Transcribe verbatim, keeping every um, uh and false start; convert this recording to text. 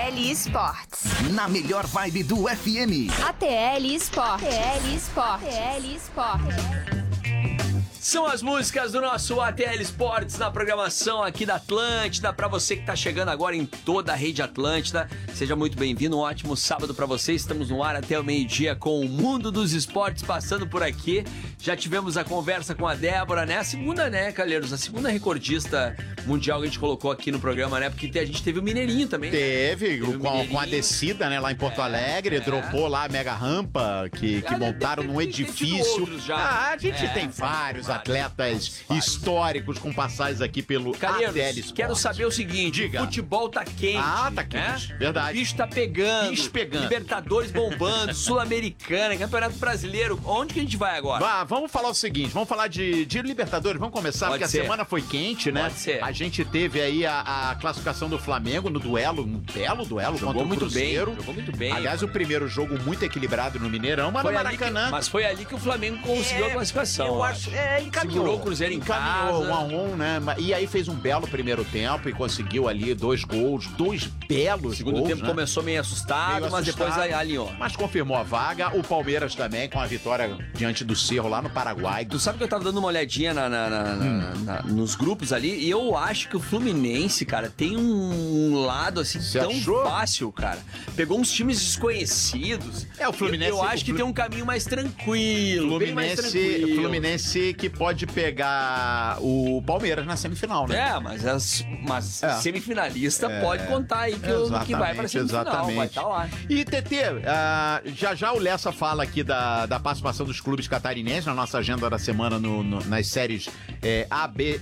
L Sports. Na melhor vibe do F M. A T L Sports. A T L Sports. A T L Sports. São as músicas do nosso A T L Sports na programação aqui da Atlântida. Para você que tá chegando agora em toda a rede Atlântida, seja muito bem-vindo. Um ótimo sábado para você. Estamos no ar até o meio-dia com o Mundo dos Esportes passando por aqui. Já tivemos a conversa com a Débora, né? A segunda, né, Calheiros? A segunda recordista mundial que a gente colocou aqui no programa, né? Porque a gente teve o Mineirinho também. Teve, Teve com, com a descida, né, lá em Porto É, Alegre, é. dropou lá a mega rampa que, que Ah, montaram tem- num tem- tem tido edifício. outros já. Ah, a gente É, tem vários vários, atletas vários. históricos com passagens aqui pelo A T L Calheiros, Sports. quero saber o seguinte: Diga. o futebol tá quente. Ah, tá quente, né? verdade. O bicho tá pegando. Bicho pegando. Libertadores bombando, Sul-Americana, Campeonato Brasileiro. Onde que a gente vai agora? Vá, vamos falar o seguinte, vamos falar de, de Libertadores, vamos começar, Pode porque ser. a semana foi quente, né? Pode ser. A gente teve aí a, a classificação do Flamengo no duelo, um belo duelo Jogou contra o muito Cruzeiro. bem, jogou muito bem. Aliás, o primeiro jogo muito equilibrado no Mineirão, mas Foi no ali que- Maracanã... mas foi ali que o Flamengo conseguiu a classificação. Eu eu acho, é, encaminhou. Segurou o Cruzeiro em encaminhou, casa. um a um, né? E aí fez um belo primeiro tempo e conseguiu ali dois gols, dois belos O segundo gols, tempo né? começou meio assustado, Meio mas depois assustado. aí alinhou. Mas confirmou a vaga. O Palmeiras também, com a vitória diante do Cerro lá no Paraguai. Tu sabe que eu tava dando uma olhadinha na, na- na- na- Hum. na- nos grupos ali e eu acho que o Fluminense, cara, tem um lado assim Você tão achou? fácil, cara. Pegou uns times desconhecidos. É, o Fluminense- Eu, eu acho o que Flu- tem um caminho mais tranquilo. bem mais Fluminense, tranquilo. Fluminense que pode pegar o Palmeiras na semifinal, né? É, mas, as, mas É. semifinalista É. pode contar aí que, o- que vai pra semifinal, exatamente. vai estar lá. E, T T, ah, já já o Lessa fala aqui da, da participação dos clubes catarinenses na nossa agenda da semana no- no- nas séries é, A, B